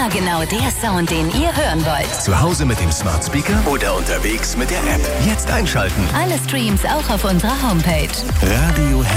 immer genau der Sound, den ihr hören wollt. Zu Hause mit dem Smart Speaker oder unterwegs mit der App. Jetzt einschalten. Alle Streams auch auf unserer Homepage. Radio